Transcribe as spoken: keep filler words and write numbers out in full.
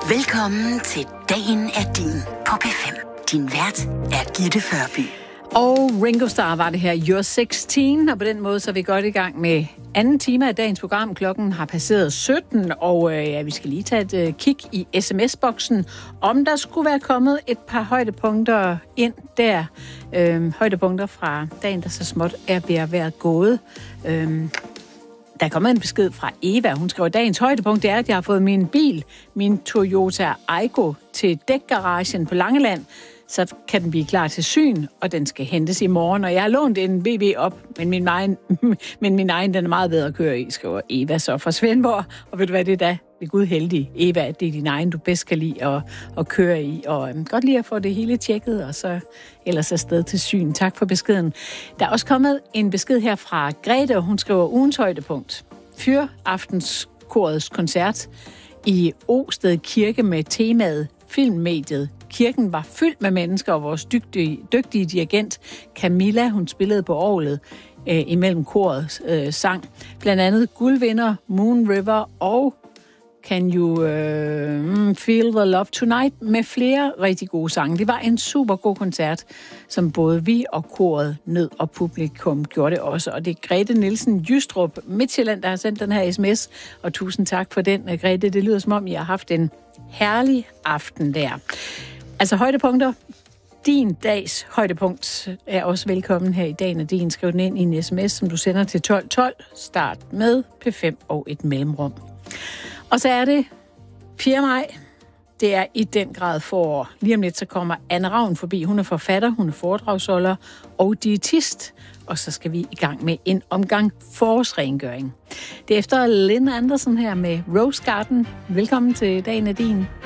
Velkommen til Dagen er din på P fem. Din vært er Gitte Førby. Og Ringo Starr var det her, You're seksten, og på den måde så er vi godt i gang med anden time af dagens program. Klokken har passeret sytten, og øh, ja, vi skal lige tage et øh, kig i sms-boksen, om der skulle være kommet et par højdepunkter ind der. Øh, højdepunkter fra dagen, der så småt er ved at være gået. Øh, Der er kommet en besked fra Eva. Hun skriver, dagens højdepunkt er, at jeg har fået min bil, min Toyota Aygo, til dækgaragen på Langeland. Så kan den blive klar til syn, og den skal hentes i morgen. Og jeg har lånt en B B op, men min egen, men min egen den er meget bedre at køre i, skriver Eva så fra Svendborg. Og ved du hvad, det er da ved Gud heldig, Eva, at det er din egen, du bedst kan lide at, at køre i. Og um, godt lige at få det hele tjekket, og så ellers afsted til syn. Tak for beskeden. Der er også kommet en besked her fra Grete, og hun skriver ugens højdepunkt. Fyraftenskorets koncert i Osted Kirke med temaet Filmmediet. Kirken var fyldt med mennesker, og vores dygtige, dygtige dirigent Camilla, hun spillede på orglet øh, imellem koret øh, sang. Blandt andet Guldvinder, Moon River og Can You øh, Feel the Love Tonight med flere rigtig gode sange. Det var en super god koncert, som både vi og koret nød, og publikum gjorde det også. Og det er Grete Nielsen Jystrup, Midtjylland, der har sendt den her sms, og tusind tak for den, Grete. Det lyder som om, I har haft en herlig aften der. Altså højdepunkter. Din dags højdepunkt er også velkommen her i dagen, og din skriv den ind i en sms, som du sender til tolv tolv. Start med P fem og et mellemrum. Og så er det fjerde maj. Det er i den grad forår. Lige om lidt så kommer Anne Ravn forbi. Hun er forfatter, hun er foredragsholder og diætist. Og så skal vi i gang med en omgang forårsrengøring. Det er efter Lynn Andersen her med Rose Garden. Velkommen til dagen af din.